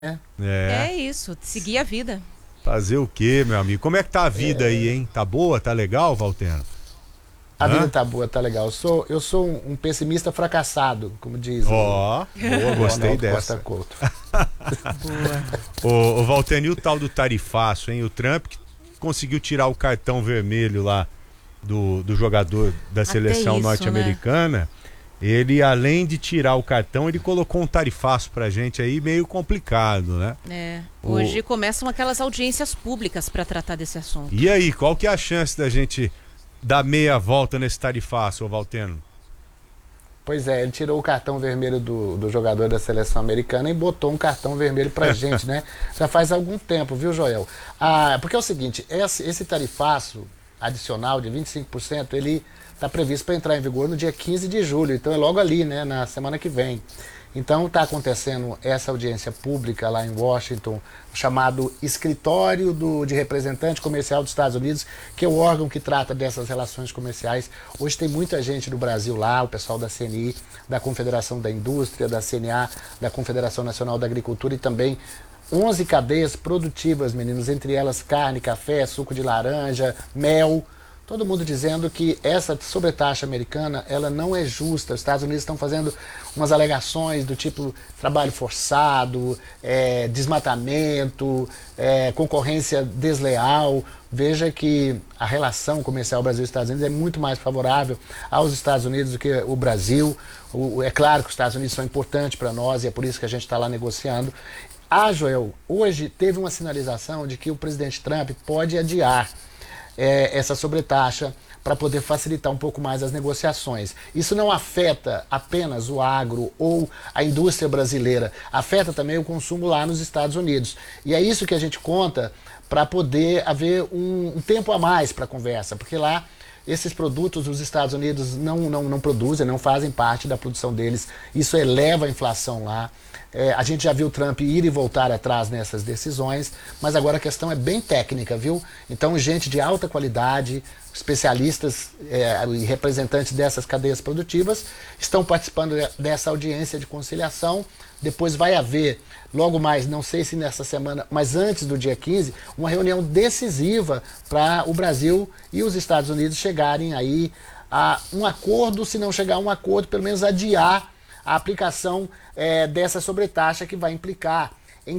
É isso, seguir a vida. Fazer o quê, meu amigo? Como é que tá a vida aí, hein? Tá boa? Tá legal, Valteno? A vida Hã? tá boa, tá legal. Eu sou um pessimista fracassado, como diz Ó, boa, o gostei Ronaldo Costa dessa. Couto. Ô, Valteno, e o tal do tarifaço, hein? O Trump que conseguiu tirar o cartão vermelho lá do jogador da Até seleção isso, norte-americana. Ele, além de tirar o cartão, ele colocou um tarifaço pra gente aí meio complicado, né? Hoje começam aquelas audiências públicas para tratar desse assunto. E aí, qual que é a chance da gente dar meia volta nesse tarifaço, ô Valteno? Pois é, ele tirou o cartão vermelho do jogador da seleção americana e botou um cartão vermelho pra gente, né? Já faz algum tempo, viu, Joel? Porque é o seguinte, esse tarifaço adicional de 25%, ele está previsto para entrar em vigor no dia 15 de julho, então é logo ali, né, na semana que vem. Então está acontecendo essa audiência pública lá em Washington, chamado Escritório de Representante Comercial dos Estados Unidos, que é o órgão que trata dessas relações comerciais. Hoje tem muita gente do Brasil lá, o pessoal da CNI, da Confederação da Indústria, da CNA, da Confederação Nacional da Agricultura e também 11 cadeias produtivas, meninos, entre elas carne, café, suco de laranja, mel. Todo mundo dizendo que essa sobretaxa americana, ela não é justa. Os Estados Unidos estão fazendo umas alegações do tipo trabalho forçado, desmatamento, concorrência desleal. Veja que a relação comercial Brasil-Estados Unidos é muito mais favorável aos Estados Unidos do que o Brasil. É claro que os Estados Unidos são importantes para nós e é por isso que a gente está lá negociando. Joel, hoje teve uma sinalização de que o presidente Trump pode adiar essa sobretaxa para poder facilitar um pouco mais as negociações. Isso não afeta apenas o agro ou a indústria brasileira, afeta também o consumo lá nos Estados Unidos. E é isso que a gente conta para poder haver um tempo a mais para a conversa, porque lá esses produtos os Estados Unidos não produzem, não fazem parte da produção deles, isso eleva a inflação lá. A gente já viu o Trump ir e voltar atrás nessas decisões, mas agora a questão é bem técnica, viu? Então, gente de alta qualidade, especialistas e representantes dessas cadeias produtivas estão participando dessa audiência de conciliação. Depois vai haver, logo mais, não sei se nessa semana, mas antes do dia 15, uma reunião decisiva para o Brasil e os Estados Unidos chegarem aí a um acordo, se não chegar a um acordo, pelo menos adiar a aplicação dessa sobretaxa que vai implicar em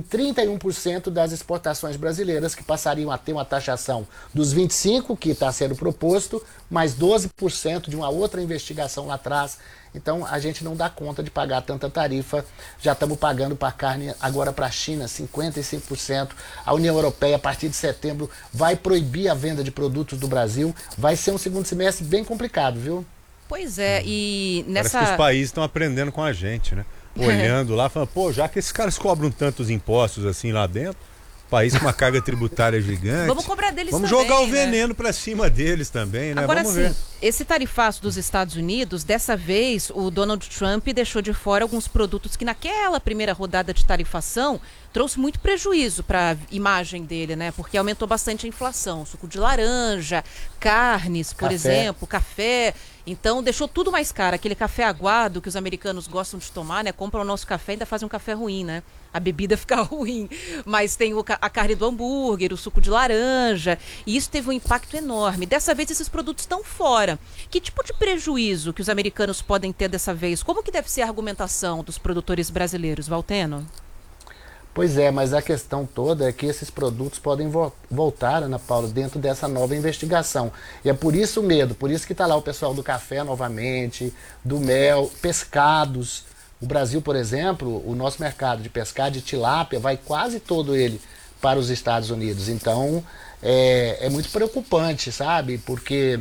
31% das exportações brasileiras, que passariam a ter uma taxação dos 25%, que está sendo proposto, mais 12% de uma outra investigação lá atrás. Então a gente não dá conta de pagar tanta tarifa. Já estamos pagando para a carne agora para a China 55%. A União Europeia, a partir de setembro, vai proibir a venda de produtos do Brasil. Vai ser um segundo semestre bem complicado, viu? Pois é, e Parece que os países estão aprendendo com a gente, né? Olhando lá, falando, pô, já que esses caras cobram tantos impostos assim lá dentro, país com uma carga tributária gigante, vamos cobrar deles vamos também, jogar o né? veneno pra cima deles também, né? Agora Vamos sim, ver. esse tarifaço dos Estados Unidos, dessa vez o Donald Trump deixou de fora alguns produtos que naquela primeira rodada de tarifação trouxe muito prejuízo para a imagem dele, né? Porque aumentou bastante a inflação, suco de laranja, carnes, por exemplo, café. Então deixou tudo mais caro, aquele café aguado que os americanos gostam de tomar, né? Compram o nosso café e ainda fazem um café ruim, né? A bebida fica ruim, mas tem a carne do hambúrguer, o suco de laranja, e isso teve um impacto enorme. Dessa vez esses produtos estão fora. Que tipo de prejuízo que os americanos podem ter dessa vez? Como que deve ser a argumentação dos produtores brasileiros, Valteno? Pois é, mas a questão toda é que esses produtos podem voltar, Ana Paula, dentro dessa nova investigação. E é por isso o medo, por isso que está lá o pessoal do café novamente, do mel, pescados. O Brasil, por exemplo, o nosso mercado de pescado de tilápia vai quase todo ele para os Estados Unidos. Então, é muito preocupante, sabe? Porque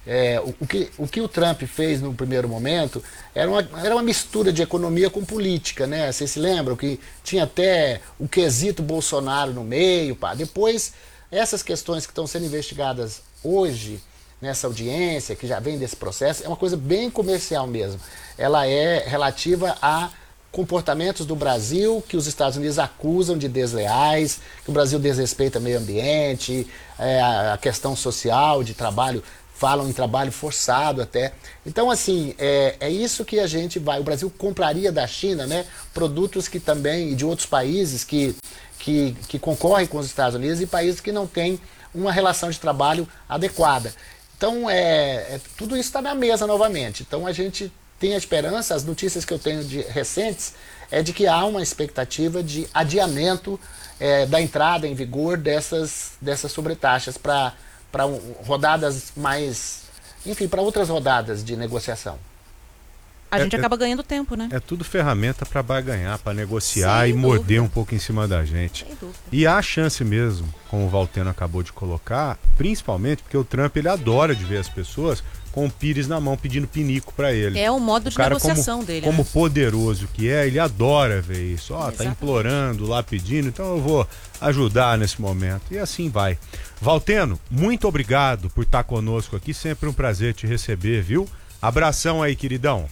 o que o Trump fez no primeiro momento era uma mistura de economia com política, né? Vocês se lembram que tinha até o quesito Bolsonaro no meio, pá. Depois, essas questões que estão sendo investigadas hoje, nessa audiência, que já vem desse processo, é uma coisa bem comercial mesmo. Ela é relativa a comportamentos do Brasil que os Estados Unidos acusam de desleais, que o Brasil desrespeita o meio ambiente, a questão social, de trabalho falam em trabalho forçado até. Então, assim, é isso que a gente vai. O Brasil compraria da China, né, produtos que também, e de outros países que concorrem com os Estados Unidos e países que não têm uma relação de trabalho adequada. Então, tudo isso está na mesa novamente. Então, a gente tem a esperança, as notícias que eu tenho recentes, é de que há uma expectativa de adiamento da entrada em vigor dessas sobretaxas para rodadas mais, enfim, para outras rodadas de negociação. A gente acaba ganhando tempo, né? É tudo ferramenta para barganhar, para negociar Sem e morder dúvida. um pouco em cima da gente. Sem dúvida. E há chance mesmo, como o Valteno acabou de colocar, principalmente porque o Trump ele adora de ver as pessoas com o pires na mão pedindo pinico para ele. É o modo de cara, negociação dele. Como né? poderoso que é, ele adora ver isso. Tá Exatamente. implorando lá, pedindo, então eu vou ajudar nesse momento. E assim vai. Valteno, muito obrigado por estar conosco aqui. Sempre um prazer te receber, viu? Abração aí, queridão.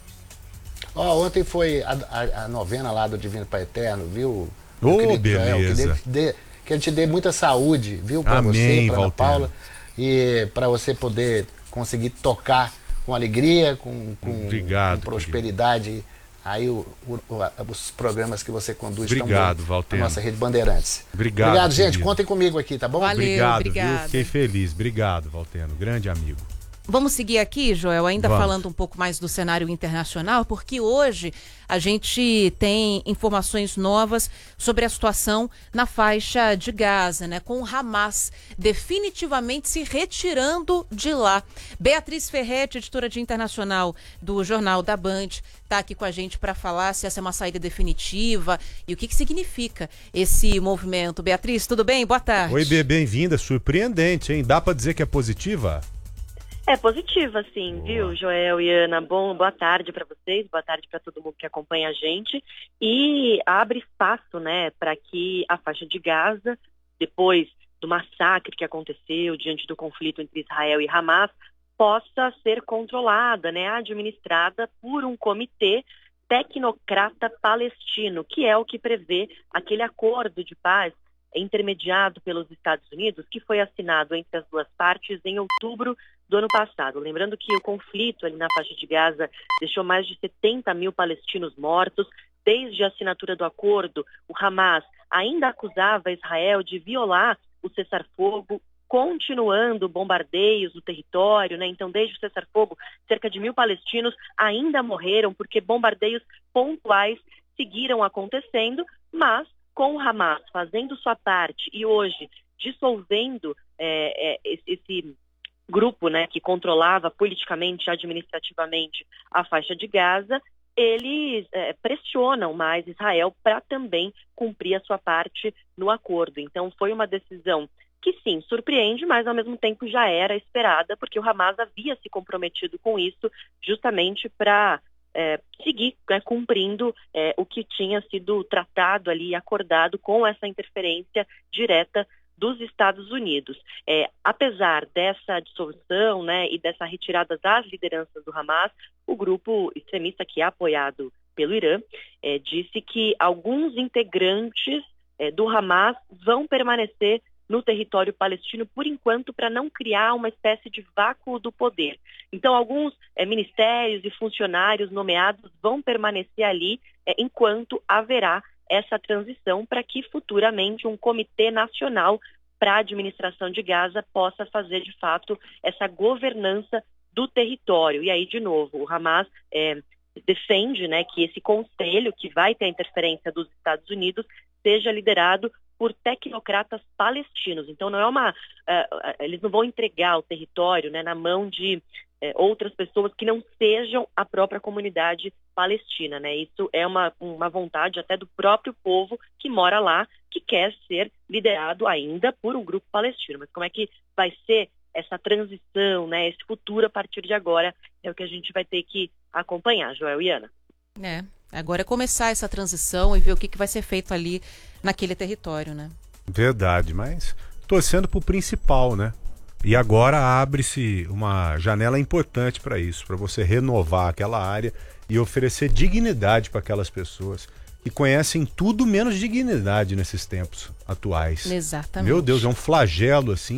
Ontem foi a novena lá do Divino Pai Eterno, viu? Beleza. Que ele te dê muita saúde, viu? Para Amém, você, para Ana Valteno. Paula. E para você poder conseguir tocar com alegria, com Obrigado, prosperidade. Aí os programas que você conduz Obrigado, estão Valteno. na nossa Rede Bandeirantes. Obrigado, gente. querido. Contem comigo aqui, tá bom? Valeu. Viu? Fiquei feliz. Obrigado, Valteno. Grande amigo. Vamos seguir aqui, Joel, ainda Vamos. falando um pouco mais do cenário internacional, porque hoje a gente tem informações novas sobre a situação na faixa de Gaza, né? Com o Hamas definitivamente se retirando de lá. Beatriz Ferretti, editora de internacional do Jornal da Band, está aqui com a gente para falar se essa é uma saída definitiva e o que significa esse movimento. Beatriz, tudo bem? Boa tarde. Oi, bem-vinda. Surpreendente, hein? Dá para dizer que é positiva? É positiva, sim, viu, Joel e Ana? Boa tarde para vocês, boa tarde para todo mundo que acompanha a gente. E abre espaço, né, para que a faixa de Gaza, depois do massacre que aconteceu diante do conflito entre Israel e Hamas, possa ser controlada, né, administrada por um comitê tecnocrata palestino, que é o que prevê aquele acordo de paz intermediado pelos Estados Unidos, que foi assinado entre as duas partes em outubro do ano passado. Lembrando que o conflito ali na faixa de Gaza deixou mais de 70 mil palestinos mortos. Desde a assinatura do acordo, o Hamas ainda acusava Israel de violar o cessar-fogo, continuando bombardeios no território, né? Então, desde o cessar-fogo, cerca de 1.000 palestinos ainda morreram porque bombardeios pontuais seguiram acontecendo, mas com o Hamas fazendo sua parte e hoje dissolvendo esse grupo, né, que controlava politicamente e administrativamente a faixa de Gaza, eles pressionam mais Israel para também cumprir a sua parte no acordo. Então foi uma decisão que sim, surpreende, mas ao mesmo tempo já era esperada, porque o Hamas havia se comprometido com isso justamente para seguir cumprindo o que tinha sido tratado ali e acordado com essa interferência direta dos Estados Unidos. Apesar dessa dissolução, né, e dessa retirada das lideranças do Hamas, o grupo extremista que é apoiado pelo Irã disse que alguns integrantes do Hamas vão permanecer no território palestino, por enquanto, para não criar uma espécie de vácuo do poder. Então, alguns ministérios e funcionários nomeados vão permanecer ali enquanto haverá essa transição para que futuramente um comitê nacional para a administração de Gaza possa fazer, de fato, essa governança do território. E aí, de novo, o Hamas defende, né, que esse conselho, que vai ter a interferência dos Estados Unidos, seja liderado por tecnocratas palestinos. Então não é eles não vão entregar o território, né, na mão de outras pessoas que não sejam a própria comunidade palestina, né? Isso é uma vontade até do próprio povo que mora lá, que quer ser liderado ainda por um grupo palestino. Mas como é que vai ser essa transição, né, esse futuro a partir de agora, é o que a gente vai ter que acompanhar, Joel e Ana. Agora é começar essa transição e ver o que vai ser feito ali naquele território, né? Verdade, mas torcendo pro principal, né? E agora abre-se uma janela importante para isso, para você renovar aquela área e oferecer dignidade para aquelas pessoas que conhecem tudo menos dignidade nesses tempos atuais. Exatamente. Meu Deus, é um flagelo assim.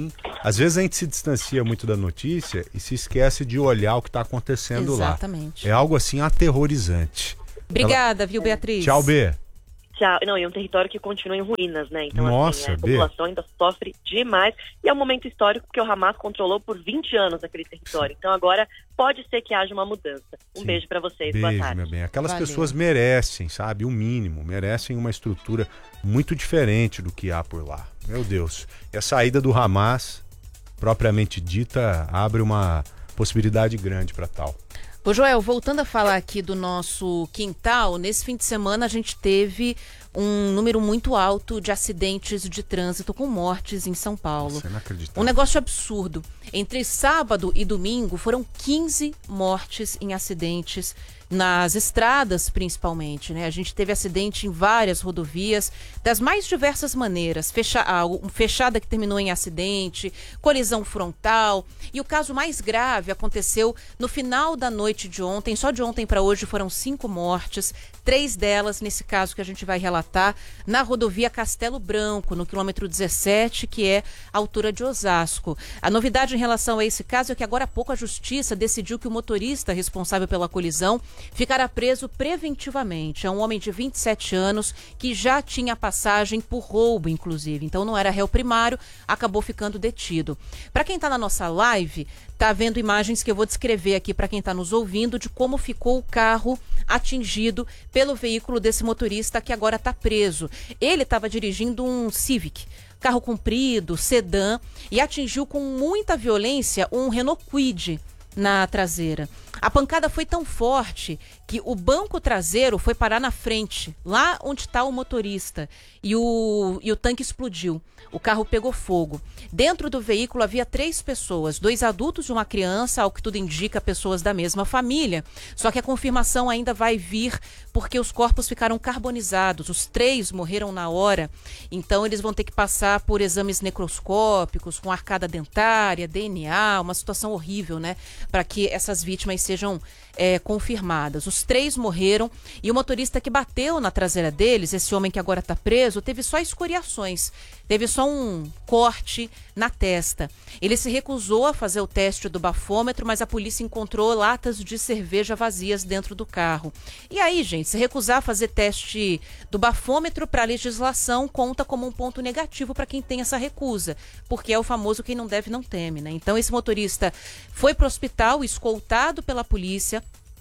Às vezes a gente se distancia muito da notícia e se esquece de olhar o que está acontecendo lá. Exatamente. É algo assim aterrorizante. Obrigada, viu, Beatriz? Tchau, B. Tchau. Não, e é um território que continua em ruínas, né? Então, Nossa, a população ainda sofre demais. E é um momento histórico porque o Hamas controlou por 20 anos aquele território. Então, agora pode ser que haja uma mudança. Um beijo para vocês. Beijo, boa tarde. meu bem. Aquelas Valeu. pessoas merecem, sabe? O mínimo. Merecem uma estrutura muito diferente do que há por lá. Meu Deus. E a saída do Hamas, propriamente dita, abre uma possibilidade grande para tal. Ô Joel, voltando a falar aqui do nosso quintal, nesse fim de semana a gente teve um número muito alto de acidentes de trânsito com mortes em São Paulo. Nossa, inacreditável. Um negócio absurdo. Entre sábado e domingo foram 15 mortes em acidentes nas estradas, principalmente, né? A gente teve acidente em várias rodovias, das mais diversas maneiras. Fechada que terminou em acidente, colisão frontal. E o caso mais grave aconteceu no final da noite de ontem. Só de ontem para hoje foram 5 mortes. 3 delas, nesse caso que a gente vai relatar, na rodovia Castelo Branco, no quilômetro 17, que é a altura de Osasco. A novidade em relação a esse caso é que agora há pouco a Justiça decidiu que o motorista responsável pela colisão ficará preso preventivamente. É um homem de 27 anos que já tinha passagem por roubo, inclusive. Então não era réu primário, acabou ficando detido. Para quem está na nossa live, tá vendo imagens que eu vou descrever aqui para quem está nos ouvindo de como ficou o carro atingido pelo veículo desse motorista que agora está preso. Ele estava dirigindo um Civic, carro comprido, sedã, e atingiu com muita violência um Renault Kwid na traseira. A pancada foi tão forte que o banco traseiro foi parar na frente, lá onde está o motorista, e o tanque explodiu. O carro pegou fogo. Dentro do veículo havia 3 pessoas, 2 adultos e uma criança, ao que tudo indica, pessoas da mesma família. Só que a confirmação ainda vai vir porque os corpos ficaram carbonizados. Os 3 morreram na hora, então eles vão ter que passar por exames necroscópicos, com arcada dentária, DNA, uma situação horrível, né? Para que essas vítimas sejam confirmadas. Os 3 morreram e o motorista que bateu na traseira deles, esse homem que agora está preso, teve só escoriações, teve só um corte na testa. Ele se recusou a fazer o teste do bafômetro, mas a polícia encontrou latas de cerveja vazias dentro do carro. E aí, gente, se recusar a fazer teste do bafômetro para a legislação conta como um ponto negativo para quem tem essa recusa, porque é o famoso quem não deve não teme, né? Então esse motorista foi para o hospital, escoltado pela polícia,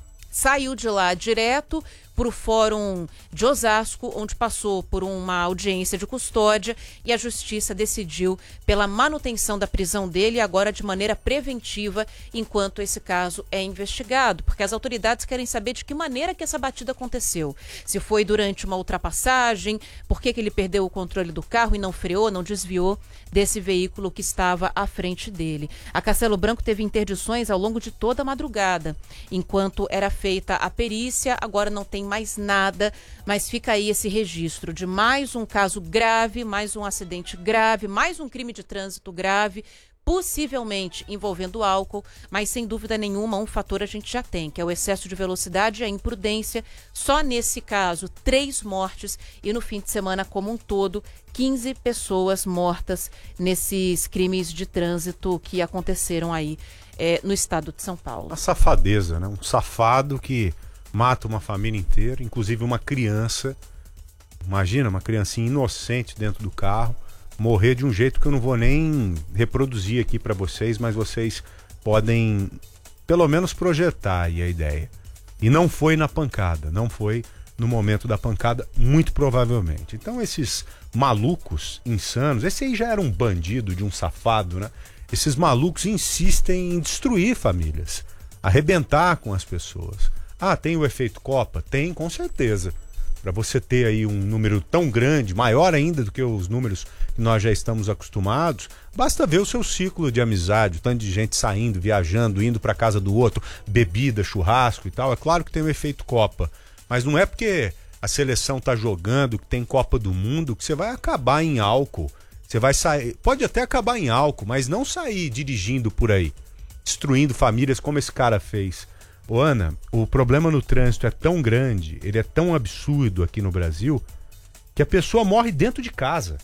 saiu de lá direto para o Fórum de Osasco, onde passou por uma audiência de custódia e a Justiça decidiu pela manutenção da prisão dele agora de maneira preventiva, enquanto esse caso é investigado, porque as autoridades querem saber de que maneira que essa batida aconteceu. Se foi durante uma ultrapassagem, por que ele perdeu o controle do carro e não freou, não desviou desse veículo que estava à frente dele. A Castelo Branco teve interdições ao longo de toda a madrugada. Enquanto era feita a perícia, agora não tem mais nada, mas fica aí esse registro de mais um caso grave, mais um acidente grave, mais um crime de trânsito grave, possivelmente envolvendo álcool, mas sem dúvida nenhuma um fator a gente já tem, que é o excesso de velocidade e a imprudência. Só nesse caso, 3 mortes e no fim de semana como um todo, 15 pessoas mortas nesses crimes de trânsito que aconteceram aí no estado de São Paulo. Uma safadeza, né? Um safado que mata uma família inteira, inclusive uma criança. Imagina, uma criancinha inocente dentro do carro, morrer de um jeito que eu não vou nem reproduzir aqui para vocês, mas vocês podem pelo menos projetar aí a ideia. E não foi na pancada, não foi no momento da pancada, muito provavelmente. Então esses malucos insanos, esse aí já era um bandido, de um safado, né? Esses malucos insistem em destruir famílias, arrebentar com as pessoas. Ah, tem o efeito Copa? Tem, com certeza. Para você ter aí um número tão grande, maior ainda do que os números que nós já estamos acostumados, basta ver o seu ciclo de amizade, o tanto de gente saindo, viajando, indo para casa do outro, bebida, churrasco e tal. É claro que tem o efeito Copa, mas não é porque a seleção tá jogando, que tem Copa do Mundo, que você vai acabar em álcool. Você vai sair, pode até acabar em álcool, mas não sair dirigindo por aí, destruindo famílias como esse cara fez. Ô Ana, o problema no trânsito é tão grande, ele é tão absurdo aqui no Brasil, que a pessoa morre dentro de casa.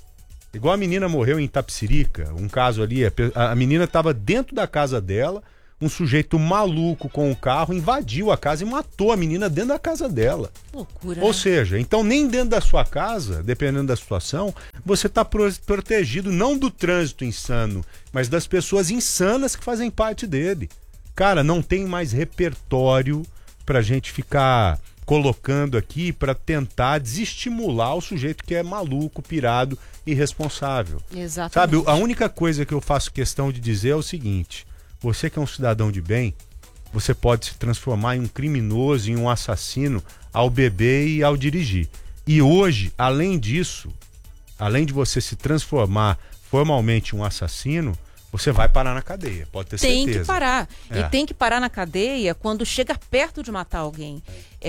Igual a menina morreu em Itapecerica, um caso ali, a menina estava dentro da casa dela, um sujeito maluco com o carro invadiu a casa e matou a menina dentro da casa dela. Loucura. Ou seja, então nem dentro da sua casa, dependendo da situação, você está protegido não do trânsito insano, mas das pessoas insanas que fazem parte dele. Cara, não tem mais repertório pra gente ficar colocando aqui para tentar desestimular o sujeito que é maluco, pirado, irresponsável. Exatamente. Sabe, a única coisa que eu faço questão de dizer é o seguinte: você que é um cidadão de bem, você pode se transformar em um criminoso, em um assassino ao beber e ao dirigir. E hoje, além disso, além de você se transformar formalmente em um assassino, você vai parar na cadeia, pode ter certeza. Tem que parar. E tem que parar na cadeia quando chega perto de matar alguém.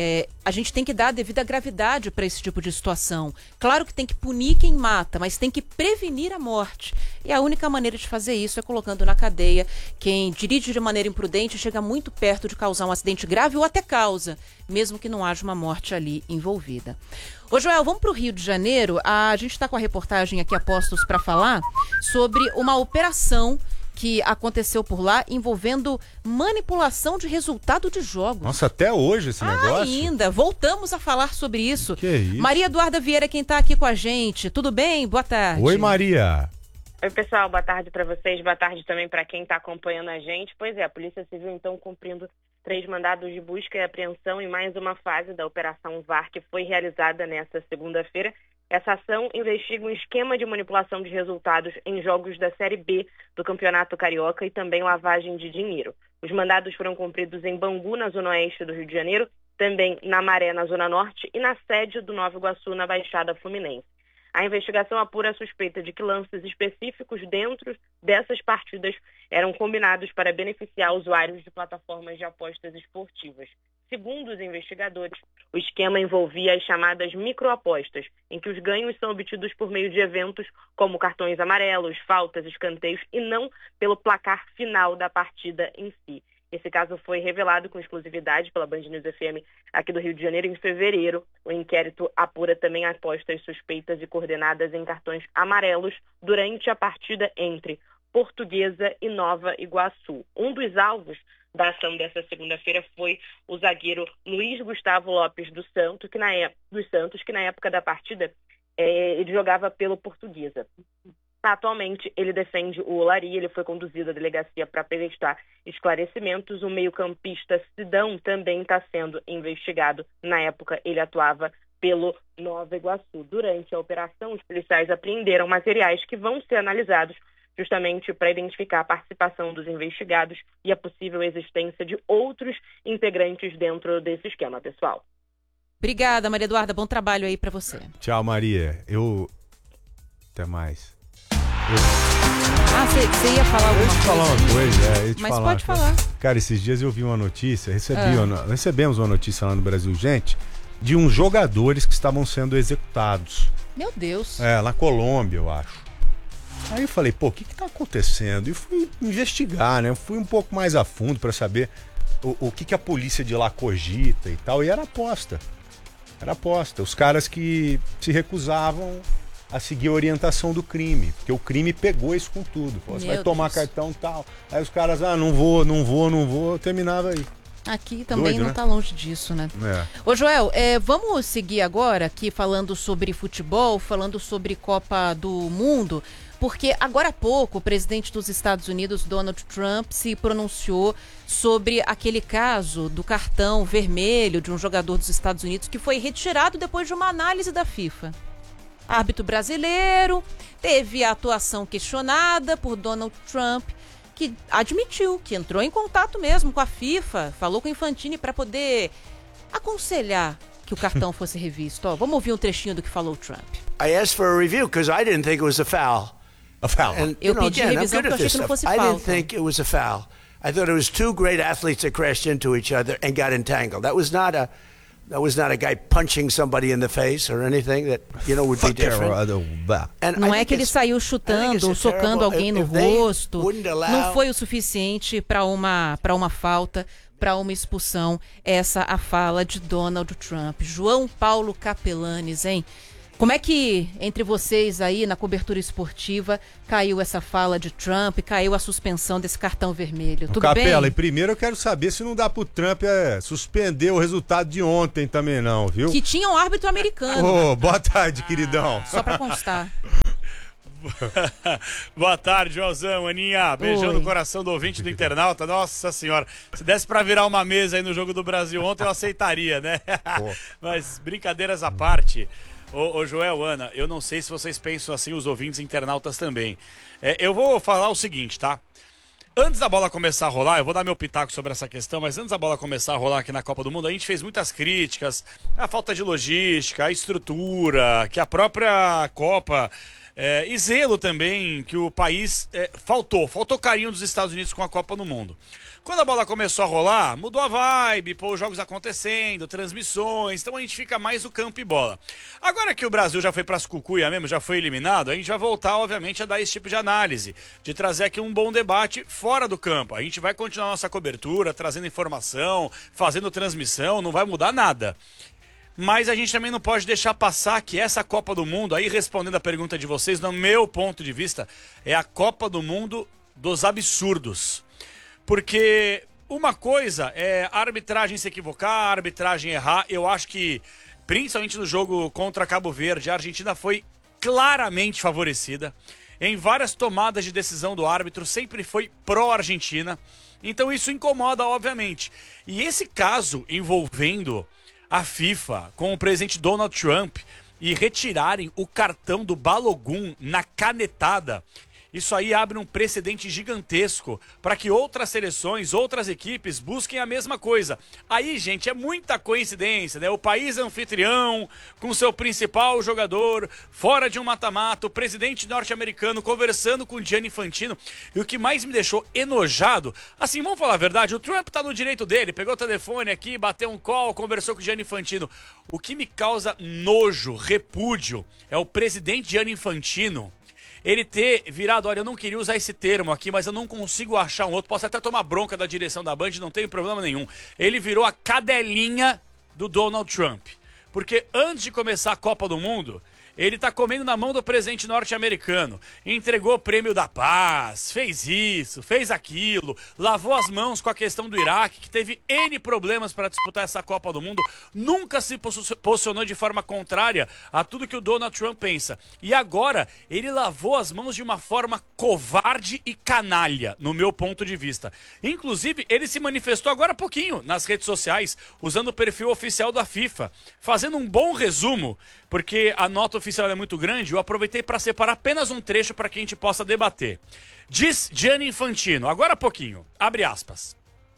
A gente tem que dar a devida gravidade para esse tipo de situação. Claro que tem que punir quem mata, mas tem que prevenir a morte. E a única maneira de fazer isso é colocando na cadeia quem dirige de maneira imprudente e chega muito perto de causar um acidente grave ou até causa, mesmo que não haja uma morte ali envolvida. Ô Joel, vamos para o Rio de Janeiro. A gente está com a reportagem aqui a postos para falar sobre uma operação que aconteceu por lá envolvendo manipulação de resultado de jogos. Nossa, até hoje esse negócio? Ainda, voltamos a falar sobre isso. Que isso? Maria Eduarda Vieira, quem está aqui com a gente. Tudo bem? Boa tarde. Oi, Maria. Oi, pessoal, boa tarde para vocês, boa tarde também para quem está acompanhando a gente. Pois é, a Polícia Civil então cumprindo 3 mandados de busca e apreensão em mais uma fase da Operação VAR que foi realizada nesta segunda-feira. Essa ação investiga um esquema de manipulação de resultados em jogos da Série B do Campeonato Carioca e também lavagem de dinheiro. Os mandados foram cumpridos em Bangu, na zona oeste do Rio de Janeiro, também na Maré, na zona norte, e na sede do Nova Iguaçu, na Baixada Fluminense. A investigação apura a suspeita de que lances específicos dentro dessas partidas eram combinados para beneficiar usuários de plataformas de apostas esportivas. Segundo os investigadores, o esquema envolvia as chamadas microapostas, em que os ganhos são obtidos por meio de eventos como cartões amarelos, faltas, escanteios e não pelo placar final da partida em si. Esse caso foi revelado com exclusividade pela Band News FM aqui do Rio de Janeiro em fevereiro. O inquérito apura também apostas suspeitas e coordenadas em cartões amarelos durante a partida entre Portuguesa e Nova Iguaçu. Um dos alvos da ação dessa segunda-feira foi o zagueiro Luiz Gustavo Lopes dos Santos, que na época da partida ele jogava pelo Portuguesa. Atualmente, ele defende o Olaria, ele foi conduzido à delegacia para prestar esclarecimentos. O meio-campista Sidão também está sendo investigado. Na época, ele atuava pelo Nova Iguaçu. Durante a operação, os policiais apreenderam materiais que vão ser analisados justamente para identificar a participação dos investigados e a possível existência de outros integrantes dentro desse esquema, pessoal. Obrigada, Maria Eduarda. Bom trabalho aí para você. Tchau, Maria. Até mais. Você ia falar alguma coisa? Deixa eu falar uma coisa. Mas pode falar. Cara, esses dias eu vi uma notícia, recebemos uma notícia lá no Brasil, gente, de uns jogadores que estavam sendo executados. Meu Deus. Na Colômbia, eu acho. Aí eu falei, o que tá acontecendo? E fui investigar, né? Eu fui um pouco mais a fundo para saber o que a polícia de lá cogita e tal. E era aposta. Era aposta. Os caras que se recusavam a seguir a orientação do crime, porque o crime pegou isso com tudo. Você vai tomar cartão e tal. Aí os caras, não vou, terminava aí. Aqui também Doido, não tá longe disso, né? Ô Joel, vamos seguir agora aqui falando sobre futebol, falando sobre Copa do Mundo, porque agora há pouco o presidente dos Estados Unidos, Donald Trump, se pronunciou sobre aquele caso do cartão vermelho de um jogador dos Estados Unidos que foi retirado depois de uma análise da FIFA. Árbitro brasileiro, teve a atuação questionada por Donald Trump, que admitiu que entrou em contato mesmo com a FIFA, falou com o Infantini para poder aconselhar que o cartão fosse revisto. Vamos ouvir um trechinho do que falou o Trump. I asked for a review because I didn't think it was a foul. A foul. And, eu pedi revisão porque eu achei que não fosse falta. I didn't think it was a foul. I thought it was 2 great athletes that crashed into each other and got entangled. That was not a guy punching somebody in the face or anything that, would be different. Não é que ele saiu chutando ou socando alguém no rosto. Não foi o suficiente para uma falta, para uma expulsão. Essa a fala de Donald Trump. João Paulo Capelanes, hein? Como é que, entre vocês aí, na cobertura esportiva, caiu essa fala de Trump, caiu a suspensão desse cartão vermelho? Tudo Capela, bem? e primeiro eu quero saber se não dá pro Trump suspender o resultado de ontem também não, viu? Que tinha um árbitro americano. Boa tarde, queridão. Só pra constar. Boa tarde, Joãozão, Aninha. Beijão Oi. no coração do ouvinte do internauta. Nossa senhora, se desse pra virar uma mesa aí no jogo do Brasil ontem, eu aceitaria, né? Mas brincadeiras à parte. Ô Joel, Ana, eu não sei se vocês pensam assim, os ouvintes internautas também. Eu vou falar o seguinte, tá? Antes da bola começar a rolar, eu vou dar meu pitaco sobre essa questão, mas antes da bola começar a rolar aqui na Copa do Mundo, a gente fez muitas críticas, a falta de logística, a estrutura, que a própria Copa... e zelo também que o país faltou carinho dos Estados Unidos com a Copa do Mundo. Quando a bola começou a rolar, mudou a vibe, os jogos acontecendo, transmissões, então a gente fica mais no campo e bola. Agora que o Brasil já foi pras cucuia mesmo, já foi eliminado, a gente vai voltar, obviamente, a dar esse tipo de análise, de trazer aqui um bom debate fora do campo. A gente vai continuar nossa cobertura, trazendo informação, fazendo transmissão, não vai mudar nada. Mas a gente também não pode deixar passar que essa Copa do Mundo, aí respondendo a pergunta de vocês, no meu ponto de vista, é a Copa do Mundo dos absurdos. Porque uma coisa é a arbitragem se equivocar, a arbitragem errar. Eu acho que, principalmente no jogo contra Cabo Verde, a Argentina foi claramente favorecida. Em várias tomadas de decisão do árbitro, sempre foi pró-Argentina. Então isso incomoda, obviamente. E esse caso envolvendo a FIFA com o presidente Donald Trump e retirarem o cartão do Balogun na canetada, isso aí abre um precedente gigantesco para que outras seleções, outras equipes busquem a mesma coisa. Aí, gente, é muita coincidência, né? O país anfitrião, com seu principal jogador, fora de um mata-mata, o presidente norte-americano conversando com Gianni Infantino. E o que mais me deixou enojado, assim, vamos falar a verdade, o Trump tá no direito dele, pegou o telefone aqui, bateu um call, conversou com o Gianni Infantino. O que me causa nojo, repúdio, é o presidente Gianni Infantino ele ter virado, olha, eu não queria usar esse termo aqui, mas eu não consigo achar um outro, posso até tomar bronca da direção da Band, não tem problema nenhum. Ele virou a cadelinha do Donald Trump. Porque antes de começar a Copa do Mundo, ele tá comendo na mão do presidente norte-americano, entregou o prêmio da paz, fez isso, fez aquilo, lavou as mãos com a questão do Iraque, que teve N problemas para disputar essa Copa do Mundo, nunca se posicionou de forma contrária a tudo que o Donald Trump pensa. E agora, ele lavou as mãos de uma forma covarde e canalha, no meu ponto de vista. Inclusive, ele se manifestou agora há pouquinho nas redes sociais, usando o perfil oficial da FIFA, fazendo um bom resumo, porque a nota oficial é muito grande, eu aproveitei para separar apenas um trecho para que a gente possa debater. Diz Gianni Infantino, agora há pouquinho, abre aspas.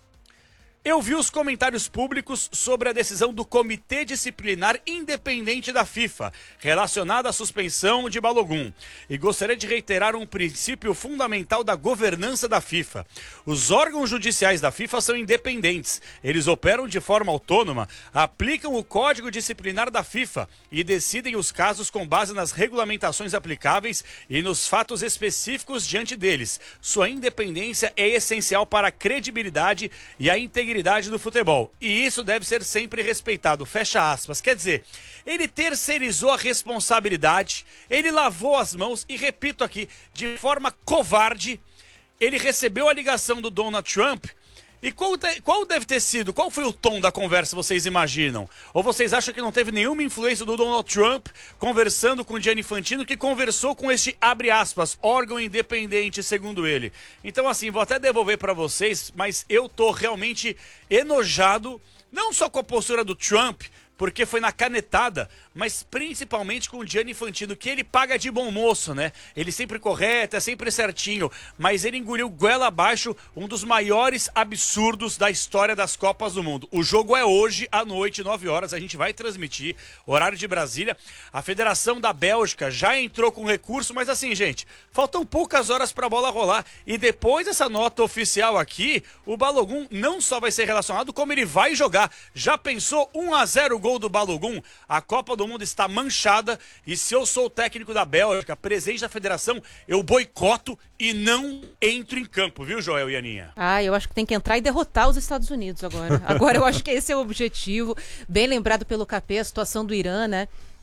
Eu vi os comentários públicos sobre a decisão do Comitê Disciplinar Independente da FIFA, relacionada à suspensão de Balogun, e gostaria de reiterar um princípio fundamental da governança da FIFA. Os órgãos judiciais da FIFA são independentes, eles operam de forma autônoma, aplicam o Código Disciplinar da FIFA e decidem os casos com base nas regulamentações aplicáveis e nos fatos específicos diante deles. Sua independência é essencial para a credibilidade e a integridade do futebol. E isso deve ser sempre respeitado. Fecha aspas. Quer dizer, ele terceirizou a responsabilidade, ele lavou as mãos e, repito aqui, de forma covarde, ele recebeu a ligação do Donald Trump. E qual deve ter sido, qual foi o tom da conversa, vocês imaginam? Ou vocês acham que não teve nenhuma influência do Donald Trump conversando com o Gianni Infantino, que conversou com este, abre aspas, órgão independente, segundo ele? Então, assim, vou até devolver para vocês, mas eu tô realmente enojado, não só com a postura do Trump, porque foi na canetada, mas principalmente com o Gianni Infantino, que ele paga de bom moço, né? Ele sempre correto, é sempre certinho, mas ele engoliu goela abaixo um dos maiores absurdos da história das Copas do Mundo. O jogo é hoje à noite, 9 horas, a gente vai transmitir, horário de Brasília. A Federação da Bélgica já entrou com recurso, mas assim, gente, faltam poucas horas para a bola rolar. E depois dessa nota oficial aqui, o Balogun não só vai ser relacionado, como ele vai jogar. Já pensou 1-0 gol do Balogun? A Copa do Mundo está manchada e se eu sou o técnico da Bélgica, presidente da federação, eu boicoto e não entro em campo, viu, Joel e Aninha? Eu acho que tem que entrar e derrotar os Estados Unidos agora. Agora eu acho que esse é o objetivo. Bem lembrado pelo Capê, a situação do Irã, né?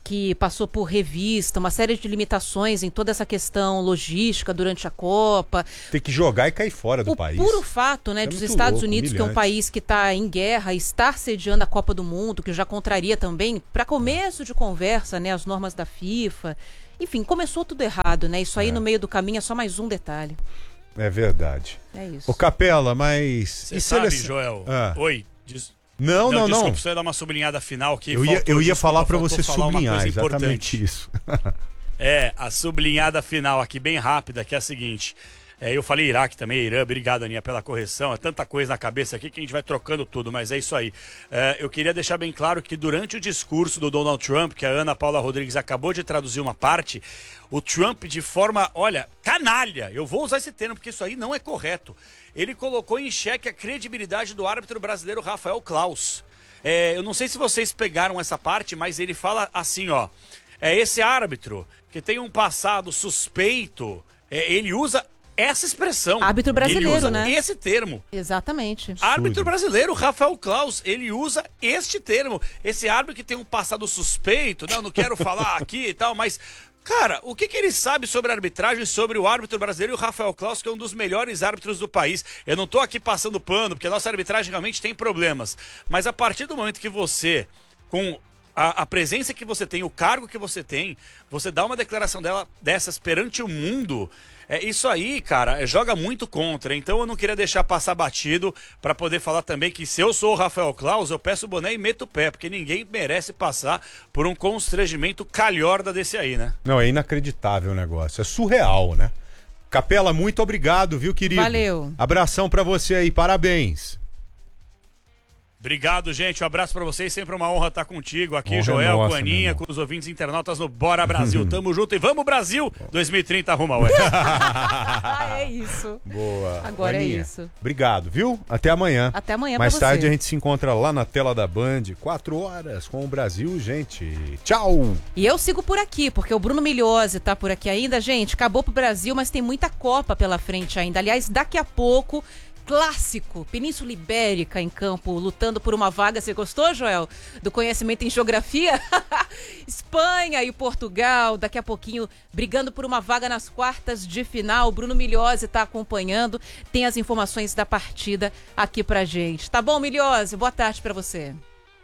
que passou por revista, uma série de limitações em toda essa questão logística durante a Copa. Tem que jogar e cair fora do país. O puro fato, né, É dos muito Estados louco, Unidos, que é um humilhante. país que está em guerra, estar sediando a Copa do Mundo, que já contraria também, para começo de conversa, né, as normas da FIFA. Enfim, começou tudo errado, né? Isso aí no meio do caminho é só mais um detalhe. É verdade. É isso. Ô Capela, mas... Você e sabe, seleção? Joel? Ah. Oi. Não. Desculpa, só ia dar uma sublinhada final aqui. Eu ia falar pra faltou você falar uma sublinhar coisa exatamente importante. isso. A sublinhada final aqui, bem rápida, que é a seguinte. Eu falei Iraque também, Irã, obrigado, Aninha, pela correção. É tanta coisa na cabeça aqui que a gente vai trocando tudo, mas é isso aí. Eu queria deixar bem claro que durante o discurso do Donald Trump, que a Ana Paula Rodrigues acabou de traduzir uma parte, o Trump, de forma, olha, canalha, eu vou usar esse termo porque isso aí não é correto. Ele colocou em xeque a credibilidade do árbitro brasileiro Rafael Claus. Eu não sei se vocês pegaram essa parte, mas ele fala assim, ó. Esse árbitro que tem um passado suspeito, ele usa essa expressão. Árbitro brasileiro, ele usa né? esse termo. Exatamente. Árbitro brasileiro, Rafael Claus, ele usa este termo. Esse árbitro que tem um passado suspeito, não quero falar aqui e tal, mas... Cara, o que ele sabe sobre a arbitragem, sobre o árbitro brasileiro e o Rafael Claus, que é um dos melhores árbitros do país? Eu não tô aqui passando pano, porque a nossa arbitragem realmente tem problemas. Mas a partir do momento que você, com a presença que você tem, o cargo que você tem, você dá uma declaração dessas perante o mundo... Isso aí, cara, joga muito contra. Então eu não queria deixar passar batido para poder falar também que se eu sou o Rafael Claus, eu peço o boné e meto o pé, porque ninguém merece passar por um constrangimento calhorda desse aí, né? Não, é inacreditável o negócio. É surreal, né? Capela, muito obrigado, viu, querido? Valeu. Abração pra você aí, parabéns. Obrigado, gente. Um abraço pra vocês. Sempre uma honra estar contigo aqui, Honra Joel, nossa, com a Aninha, meu irmão. com os ouvintes internautas no Bora Brasil. Tamo junto e vamos, Brasil! 2030 arruma, ué. É isso. Boa. Agora Aninha, é isso. Obrigado, viu? Até amanhã. Até amanhã Mais pra você. tarde a gente se encontra lá na tela da Band, 4 horas com o Brasil, gente. Tchau! E eu sigo por aqui, porque o Bruno Migliozzi tá por aqui ainda. Gente, acabou pro Brasil, mas tem muita Copa pela frente ainda. Aliás, daqui a pouco... Clássico, Península Ibérica em campo, lutando por uma vaga. Você gostou, Joel? Do conhecimento em geografia? Espanha e Portugal, daqui a pouquinho, brigando por uma vaga nas quartas de final. Bruno Migliozzi está acompanhando, tem as informações da partida aqui pra gente. Tá bom, Migliozzi? Boa tarde pra você.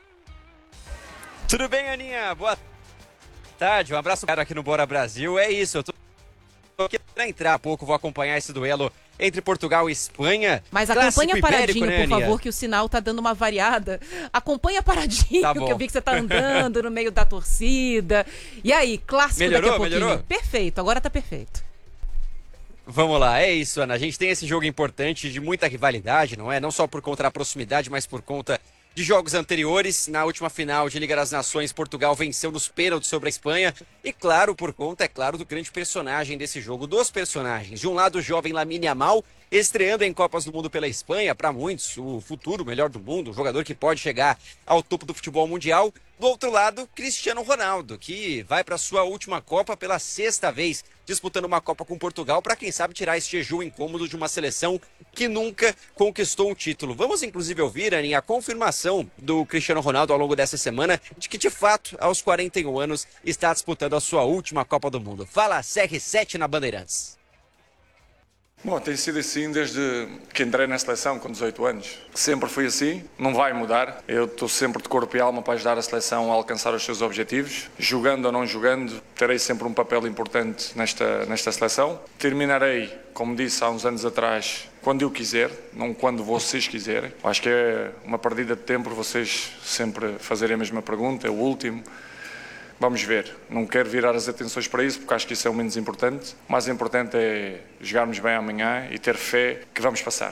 Tudo bem, Aninha? Boa tarde, um abraço aqui no Bora Brasil. É isso, eu tô aqui pra entrar há pouco, vou acompanhar esse duelo entre Portugal e Espanha. Mas Clássico acompanha paradinho, ibérico, né, por Aninha? favor, que o sinal tá dando uma variada. Acompanha paradinho, Tá bom. que eu vi que você tá andando no meio da torcida. E aí, clássico daqui a Melhorou? pouquinho. Melhorou? Perfeito, agora tá perfeito. Vamos lá, é isso, Ana. A gente tem esse jogo importante de muita rivalidade, não é? Não só por conta da proximidade, mas por conta de jogos anteriores. Na última final de Liga das Nações, Portugal venceu nos pênaltis sobre a Espanha. E claro, por conta, é claro, do grande personagem desse jogo, dos personagens. De um lado, o jovem Lamine Yamal, estreando em Copas do Mundo pela Espanha, para muitos, o futuro melhor do mundo, o jogador que pode chegar ao topo do futebol mundial. Do outro lado, Cristiano Ronaldo, que vai para sua última Copa pela 6ª vez, disputando uma Copa com Portugal, para quem sabe tirar esse jejum incômodo de uma seleção que nunca conquistou um título. Vamos inclusive ouvir, Aninha, a confirmação do Cristiano Ronaldo ao longo dessa semana de que, de fato, aos 41 anos, está disputando a sua última Copa do Mundo. Fala CR7 na Bandeirantes. Bom, tem sido assim desde que entrei na seleção com 18 anos. Sempre foi assim, não vai mudar. Eu estou sempre de corpo e alma para ajudar a seleção a alcançar os seus objetivos. Jogando ou não jogando, terei sempre um papel importante nesta seleção. Terminarei, como disse há uns anos atrás, quando eu quiser, não quando vocês quiserem. Acho que é uma perdida de tempo vocês sempre fazerem a mesma pergunta, é o último. Vamos ver, não quero virar as atenções para isso porque acho que isso é o menos importante. O mais importante é jogarmos bem amanhã e ter fé que vamos passar.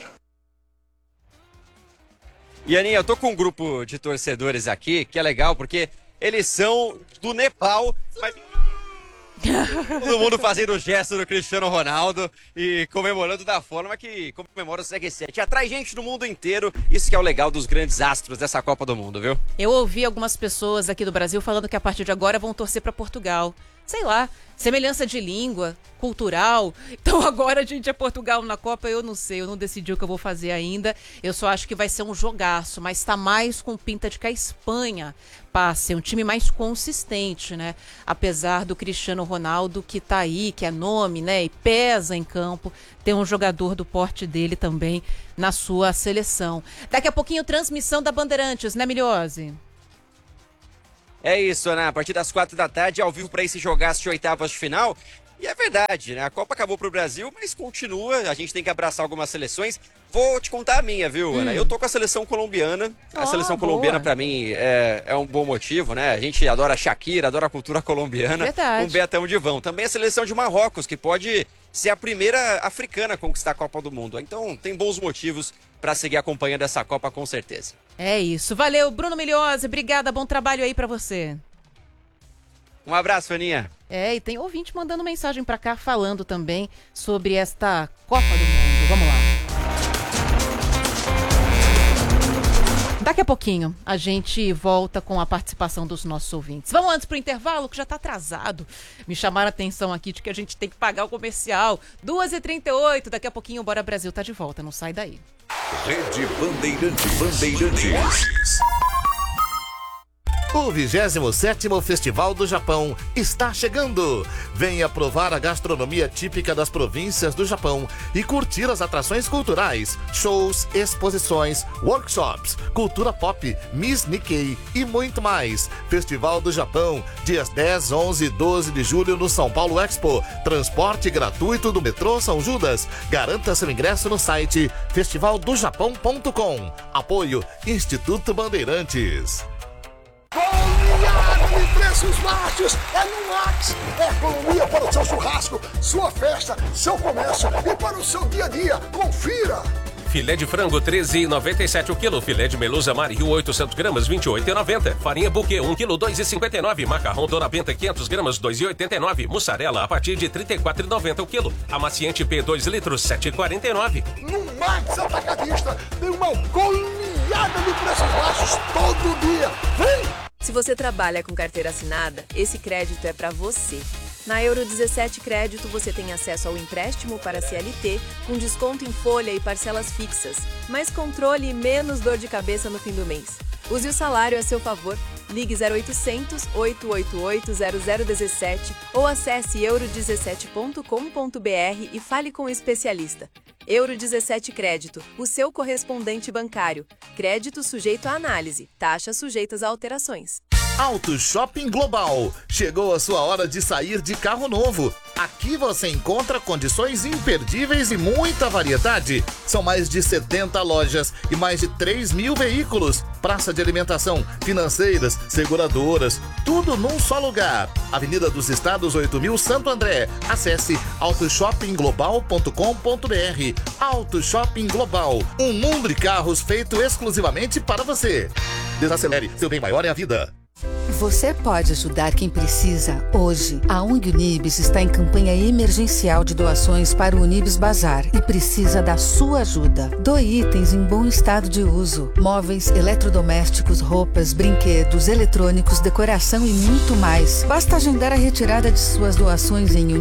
E Aninha, eu tô com um grupo de torcedores aqui que é legal porque eles são do Nepal, mas todo mundo fazendo o gesto do Cristiano Ronaldo e comemorando da forma que comemora o CR7. Atrai gente do mundo inteiro, isso que é o legal dos grandes astros dessa Copa do Mundo, viu? Eu ouvi algumas pessoas aqui do Brasil falando que a partir de agora vão torcer para Portugal. sei lá, semelhança de língua, cultural. Então agora a gente é Portugal na Copa, eu não sei, eu não decidi o que eu vou fazer ainda. Eu só acho que vai ser um jogaço, mas tá mais com pinta de que a Espanha passe, é um time mais consistente, né? Apesar do Cristiano Ronaldo que tá aí, que é nome, né? E pesa em campo, ter um jogador do porte dele também na sua seleção. Daqui a pouquinho transmissão da Bandeirantes, né, Miliose? É isso, Ana. A partir das 4 da tarde, ao vivo para esse jogaço de oitavas de final. E é verdade, né? A Copa acabou pro Brasil, mas continua. A gente tem que abraçar algumas seleções. Vou te contar a minha, viu, Ana? Eu tô com a seleção colombiana. A seleção colombiana, pra mim, é um bom motivo, né? A gente adora Shakira, adora a cultura colombiana. Verdade. Um Betão de vão. Também a seleção de Marrocos, que pode ser a primeira africana a conquistar a Copa do Mundo. Então, tem bons motivos para seguir acompanhando essa Copa, com certeza. É isso. Valeu, Bruno Miliose. Obrigada, bom trabalho aí pra você. Um abraço, Aninha. E tem ouvinte mandando mensagem pra cá falando também sobre esta Copa do Mundo. Vamos lá. Daqui a pouquinho a gente volta com a participação dos nossos ouvintes. Vamos antes pro intervalo, que já tá atrasado. Me chamaram a atenção aqui de que a gente tem que pagar o comercial. 2h38, daqui a pouquinho o Bora Brasil tá de volta, não sai daí. Rede Bandeirantes. O 27º Festival do Japão está chegando. Venha provar a gastronomia típica das províncias do Japão e curtir as atrações culturais, shows, exposições, workshops, cultura pop, Miss Nikkei e muito mais. Festival do Japão, dias 10, 11 e 12 de julho no São Paulo Expo. Transporte gratuito do metrô São Judas. Garanta seu ingresso no site festivaldojapão.com. Apoio Instituto Bandeirantes. Goleada de preços baixos é no Max. É economia para o seu churrasco, sua festa, seu comércio e para o seu dia a dia. Confira! Filé de frango, R$13,97 o quilo. Filé de melusa Mario, 800 gramas, R$28,90. Farinha buquê, 1 quilo, R$2,59. Macarrão Dona Benta, 500 gramas, R$2,89. Mussarela, a partir de R$34,90 o quilo. Amaciante P, 2 litros, R$7,49. No Max Atacadista tem uma goleada de preços baixos todo dia. Vem! Se você trabalha com carteira assinada, esse crédito é para você. Na Euro 17 Crédito, você tem acesso ao empréstimo para CLT, com desconto em folha e parcelas fixas, mais controle e menos dor de cabeça no fim do mês. Use o salário a seu favor. Ligue 0800 888 0017 ou acesse euro17.com.br e fale com o especialista. Euro 17 Crédito, o seu correspondente bancário. Crédito sujeito à análise. Taxas sujeitas a alterações. Auto Shopping Global. Chegou a sua hora de sair de carro novo. Aqui você encontra condições imperdíveis e muita variedade. São mais de 70 lojas e mais de 3.000 veículos. Praça de alimentação, financeiras, seguradoras, tudo num só lugar. Avenida dos Estados 8.000 Santo André. Acesse autoshoppingglobal.com.br. Auto Shopping Global. Um mundo de carros feito exclusivamente para você. Desacelere, seu bem maior é a vida. Você pode ajudar quem precisa hoje. A ONG Unibis está em campanha emergencial de doações para o Unibis Bazar e precisa da sua ajuda. Doe itens em bom estado de uso: móveis, eletrodomésticos, roupas, brinquedos, eletrônicos, decoração e muito mais. Basta agendar a retirada de suas doações em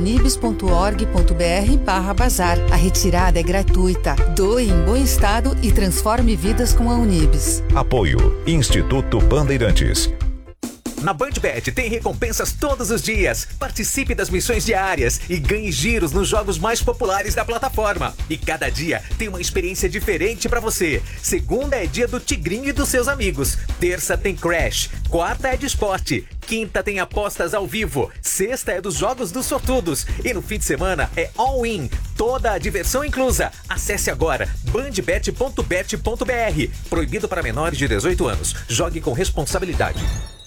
unibis.org.br/bazar. A retirada é gratuita. Doe em bom estado e transforme vidas com a Unibis. Apoio Instituto Bandeirantes. Na BandBet tem recompensas todos os dias. Participe das missões diárias e ganhe giros nos jogos mais populares da plataforma. E cada dia tem uma experiência diferente pra você. Segunda é dia do Tigrinho e dos seus amigos. Terça tem Crash. Quarta é de esporte. Quinta tem apostas ao vivo. Sexta é dos jogos dos sortudos. E no fim de semana é all-in. Toda a diversão inclusa. Acesse agora bandbet.bet.br. Proibido para menores de 18 anos. Jogue com responsabilidade.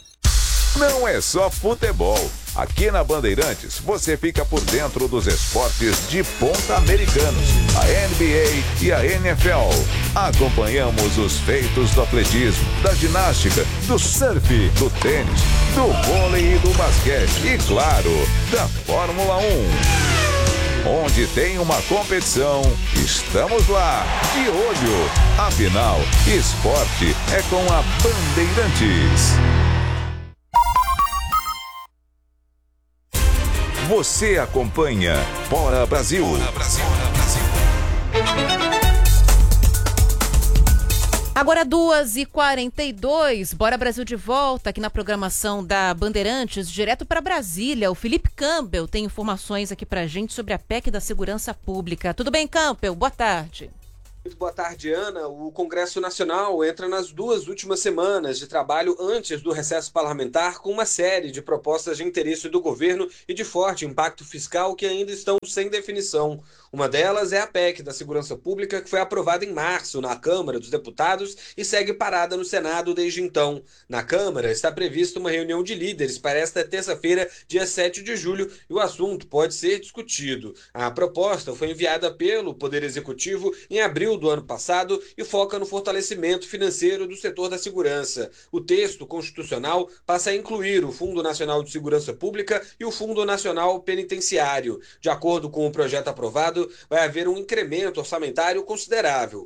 Não é só futebol. Aqui na Bandeirantes, você fica por dentro dos esportes de ponta americanos, a NBA e a NFL. Acompanhamos os feitos do atletismo, da ginástica, do surf, do tênis, do vôlei e do basquete e, claro, da Fórmula 1. Onde tem uma competição, estamos lá, de olho. Afinal, esporte é com a Bandeirantes. Você acompanha Bora Brasil. Agora 2h42, Bora Brasil de volta aqui na programação da Bandeirantes, direto para Brasília. O Felipe Campbell tem informações aqui pra gente sobre a PEC da Segurança Pública. Tudo bem, Campbell? Boa tarde. Muito boa tarde, Ana. O Congresso Nacional entra nas 2 últimas semanas de trabalho antes do recesso parlamentar com uma série de propostas de interesse do governo e de forte impacto fiscal que ainda estão sem definição. Uma delas é a PEC da Segurança Pública, que foi aprovada em março na Câmara dos Deputados e segue parada no Senado desde então. Na Câmara está prevista uma reunião de líderes para esta terça-feira, dia 7 de julho, e o assunto pode ser discutido. A proposta foi enviada pelo Poder Executivo em abril do ano passado e foca no fortalecimento financeiro do setor da segurança. O texto constitucional passa a incluir o Fundo Nacional de Segurança Pública e o Fundo Nacional Penitenciário. De acordo com o projeto aprovado, vai haver um incremento orçamentário considerável.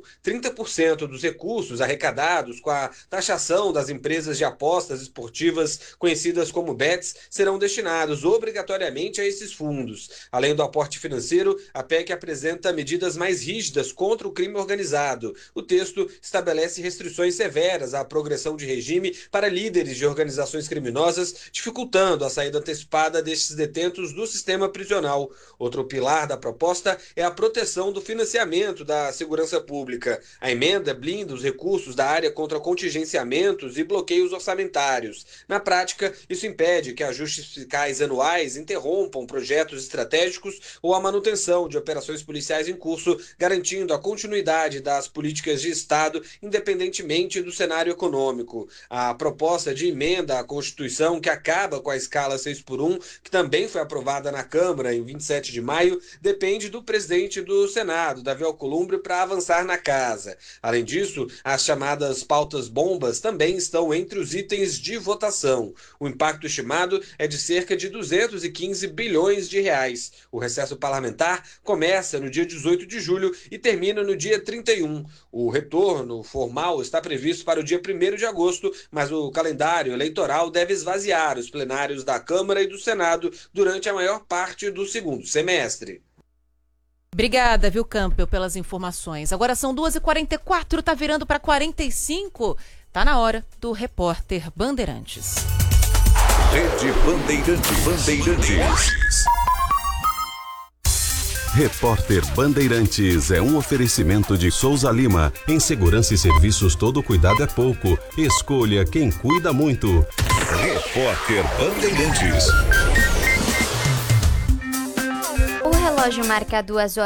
30% dos recursos arrecadados com a taxação das empresas de apostas esportivas, conhecidas como bets, serão destinados obrigatoriamente a esses fundos. Além do aporte financeiro, a PEC apresenta medidas mais rígidas contra o crime organizado. O texto estabelece restrições severas à progressão de regime para líderes de organizações criminosas, dificultando a saída antecipada destes detentos do sistema prisional. Outro pilar da proposta é a proteção do financiamento da segurança pública. A emenda blinda os recursos da área contra contingenciamentos e bloqueios orçamentários. Na prática, isso impede que ajustes fiscais anuais interrompam projetos estratégicos ou a manutenção de operações policiais em curso, garantindo a continuidade das políticas de Estado, independentemente do cenário econômico. A proposta de emenda à Constituição, que acaba com a escala 6x1, que também foi aprovada na Câmara em 27 de maio, depende do presidente do Senado, Davi Alcolumbre, para avançar na casa. Além disso, as chamadas pautas bombas também estão entre os itens de votação. O impacto estimado é de cerca de 215 bilhões de reais. O recesso parlamentar começa no dia 18 de julho e termina no dia 31. O retorno formal está previsto para o dia 1º de agosto, mas o calendário eleitoral deve esvaziar os plenários da Câmara e do Senado durante a maior parte do segundo semestre. Obrigada, viu, Campbell, pelas informações. Agora são 2h44, tá virando para 45. Tá na hora do Repórter Bandeirantes. Rede Bandeirantes. Repórter Bandeirantes é um oferecimento de Souza Lima. Em segurança e serviços, todo cuidado é pouco. Escolha quem cuida muito. Repórter Bandeirantes. O relógio marca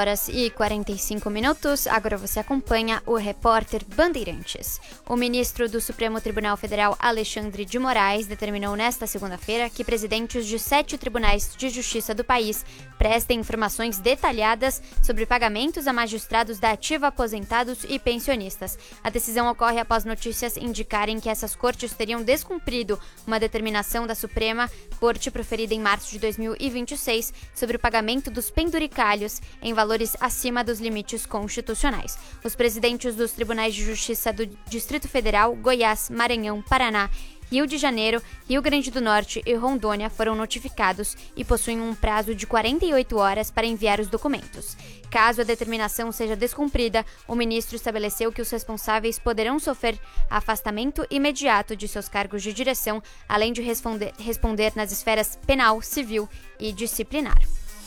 2h45. Agora você acompanha o Repórter Bandeirantes. O ministro do Supremo Tribunal Federal, Alexandre de Moraes, determinou nesta segunda-feira que presidentes de 7 tribunais de justiça do país prestem informações detalhadas sobre pagamentos a magistrados da ativa, aposentados e pensionistas. A decisão ocorre após notícias indicarem que essas cortes teriam descumprido uma determinação da Suprema Corte proferida em março de 2026 sobre o pagamento dos penduricalhos em valores acima dos limites constitucionais. Os presidentes dos tribunais de justiça do Distrito Federal, Goiás, Maranhão, Paraná, Rio de Janeiro, Rio Grande do Norte e Rondônia foram notificados e possuem um prazo de 48 horas para enviar os documentos. Caso a determinação seja descumprida, o ministro estabeleceu que os responsáveis poderão sofrer afastamento imediato de seus cargos de direção, além de responder nas esferas penal, civil e disciplinar.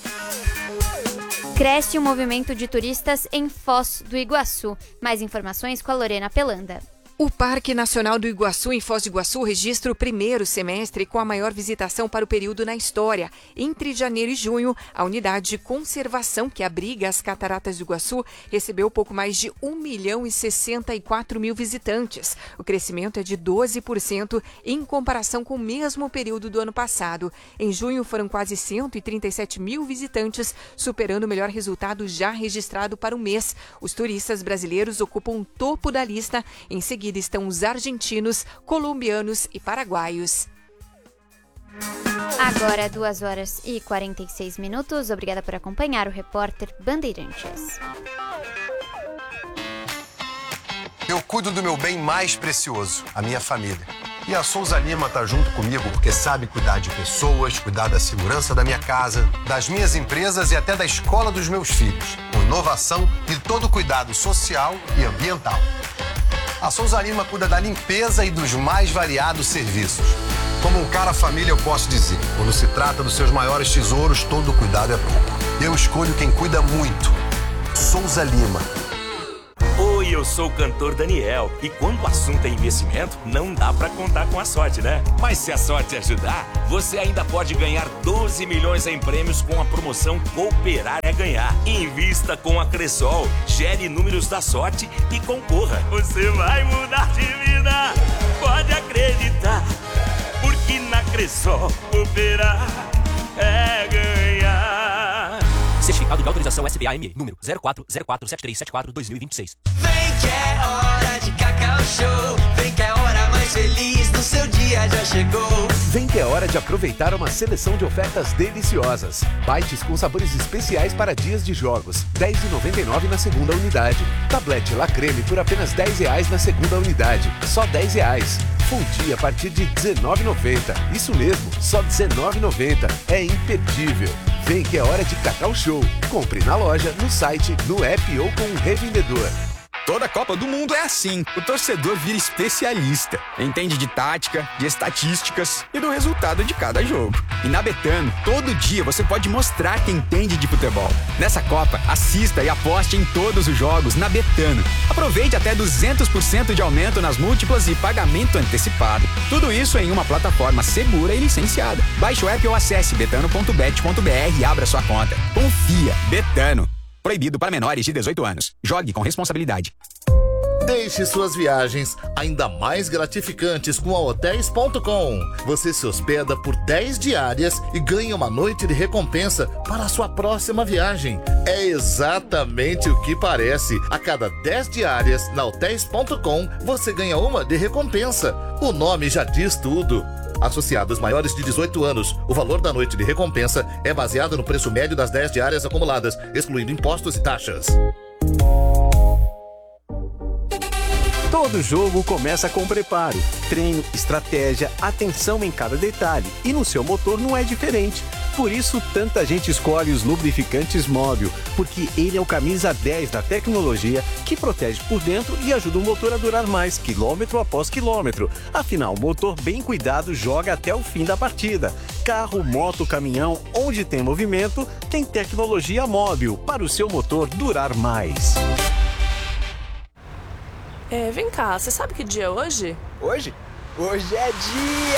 Cresce o movimento de turistas em Foz do Iguaçu. Mais informações com a Lorena Pelanda. O Parque Nacional do Iguaçu, em Foz do Iguaçu, registra o primeiro semestre com a maior visitação para o período na história. Entre janeiro e junho, a unidade de conservação que abriga as Cataratas do Iguaçu recebeu pouco mais de 1.064.000 visitantes. O crescimento é de 12% em comparação com o mesmo período do ano passado. Em junho, foram quase 137.000 visitantes, superando o melhor resultado já registrado para o mês. Os turistas brasileiros ocupam o topo da lista. Em seguida, estão os argentinos, colombianos e paraguaios. Agora 2h46. Obrigada por acompanhar o Repórter Bandeirantes. Eu cuido do meu bem mais precioso, a minha família. E a Souza Lima tá junto comigo porque sabe cuidar de pessoas, cuidar da segurança da minha casa, das minhas empresas e até da escola dos meus filhos, com inovação e todo o cuidado social e ambiental. A Souza Lima cuida da limpeza e dos mais variados serviços. Como um cara família, eu posso dizer, quando se trata dos seus maiores tesouros, todo cuidado é pouco. Eu escolho quem cuida muito. Souza Lima. Oi, eu sou o cantor Daniel. E quando o assunto é investimento, não dá pra contar com a sorte, né? Mas se a sorte ajudar, você ainda pode ganhar 12 milhões em prêmios com a promoção Cooperar é Ganhar. Invista com a Cressol, gere números da sorte e concorra. Você vai mudar de vida, pode acreditar. Porque na Cressol, cooperar é ganhar. Certificado de autorização SBAME, número 04047374-2026. Vem que é hora de Cacau Show. Vem que é a hora mais feliz do seu dia já chegou. Vem que é hora de aproveitar uma seleção de ofertas deliciosas. Bites com sabores especiais para dias de jogos, R$ 10,99 na segunda unidade. Tablete La Creme por apenas R$ 10 na segunda unidade, só R$ 10. Fundi a partir de R$ 19,90. Isso mesmo, só R$ 19,90. É imperdível. Vem que é hora de Cacau Show. Compre na loja, no site, no app ou com um revendedor. Toda Copa do Mundo é assim. O torcedor vira especialista. Entende de tática, de estatísticas e do resultado de cada jogo. E na Betano, todo dia você pode mostrar que entende de futebol. Nessa Copa, assista e aposte em todos os jogos na Betano. Aproveite até 200% de aumento nas múltiplas e pagamento antecipado. Tudo isso em uma plataforma segura e licenciada. Baixe o app ou acesse betano.bet.br e abra sua conta. Confia. Betano. Proibido para menores de 18 anos. Jogue com responsabilidade. Deixe suas viagens ainda mais gratificantes com a Hotels.com. Você se hospeda por 10 diárias e ganha uma noite de recompensa para a sua próxima viagem. É exatamente o que parece. A cada 10 diárias na Hotels.com, você ganha uma de recompensa. O nome já diz tudo. Associados maiores de 18 anos, o valor da noite de recompensa é baseado no preço médio das 10 diárias acumuladas, excluindo impostos e taxas. Todo jogo começa com preparo, treino, estratégia, atenção em cada detalhe. E no seu motor não é diferente. Por isso, tanta gente escolhe os lubrificantes Móbil, porque ele é o camisa 10 da tecnologia que protege por dentro e ajuda o motor a durar mais, quilômetro após quilômetro. Afinal, o motor bem cuidado joga até o fim da partida. Carro, moto, caminhão, onde tem movimento, tem tecnologia Móbil para o seu motor durar mais. Vem cá, você sabe que dia é hoje? Hoje? Hoje é dia